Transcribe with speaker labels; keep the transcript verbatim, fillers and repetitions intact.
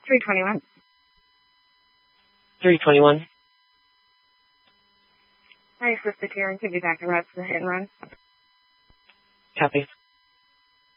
Speaker 1: three twenty-one.
Speaker 2: three twenty-one.
Speaker 1: I assisted here and give you back the rest of the hit and run.
Speaker 2: Copy.